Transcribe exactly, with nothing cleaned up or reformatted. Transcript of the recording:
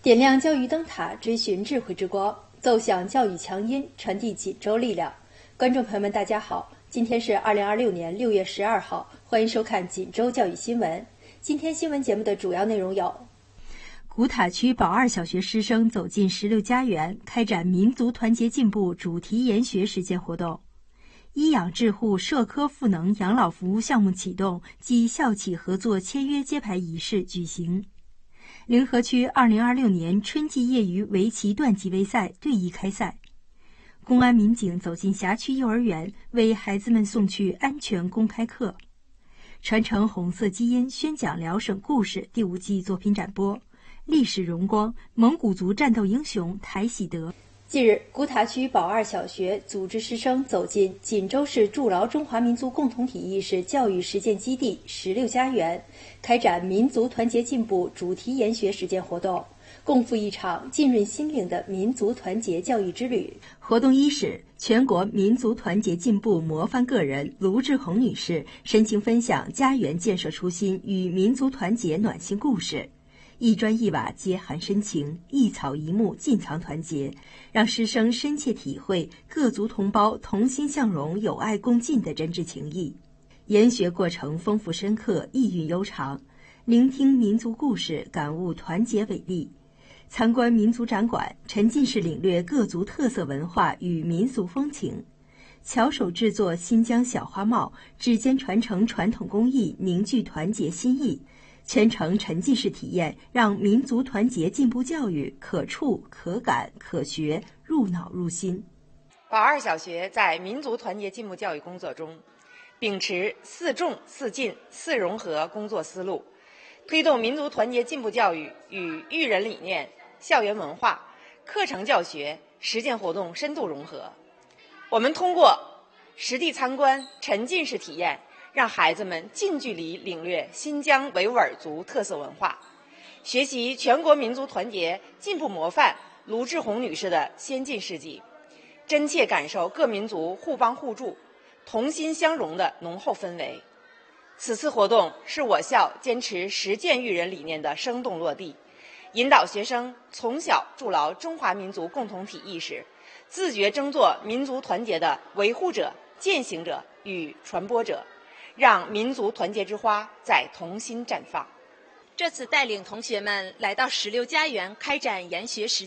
点亮教育灯塔，追寻智慧之光，奏响教育强音，传递锦州力量。观众朋友们，大家好，今天是二零二六年六月十二号，欢迎收看锦州教育新闻。今天新闻节目的主要内容有：古塔区宝二小学师生走进十六家园，开展民族团结进步主题研学实践活动；医养智护社科赋能养老服务项目启动暨校企合作签约揭牌仪式举行。临河区二零二六年春季业余围棋段级杯赛队役开赛。公安民警走进辖区幼儿园，为孩子们送去安全公开课。传承红色基因，宣讲辽省故事第五季作品展播。历史荣光，蒙古族战斗英雄台喜德。近日，古塔区宝二小学组织师生走进锦州市筑牢中华民族共同体意识教育实践基地十六家园，开展民族团结进步主题研学实践活动，共赴一场浸润心灵的民族团结教育之旅。活动伊始，全国民族团结进步模范个人卢志红女士深情分享家园建设初心与民族团结暖心故事。一砖一瓦皆含深情，一草一木尽藏团结，让师生深切体会各族同胞同心向荣、友爱共进的真挚情谊。研学过程丰富深刻，意蕴悠长，聆听民族故事，感悟团结伟力。参观民族展馆，沉浸式领略各族特色文化与民俗风情。巧手制作新疆小花帽，指尖传承传统工艺，凝聚团结心意。全程沉浸式体验，让民族团结进步教育可触、可感、可学，入脑入心。 宝二小学在民族团结进步教育工作中，秉持四重、四进、四融合工作思路，推动民族团结进步教育与育人理念、校园文化、课程教学、实践活动深度融合。我们通过实地参观、沉浸式体验，让孩子们近距离领略新疆维吾尔族特色文化，学习全国民族团结进步模范卢志红女士的先进事迹，真切感受各民族互帮互助、同心相融的浓厚氛围。此次活动是我校坚持实践育人理念的生动落地，引导学生从小筑牢中华民族共同体意识，自觉争做民族团结的维护者、践行者与传播者，让民族团结之花在童心绽放。 这次带领同学们来到十六家园开展研学实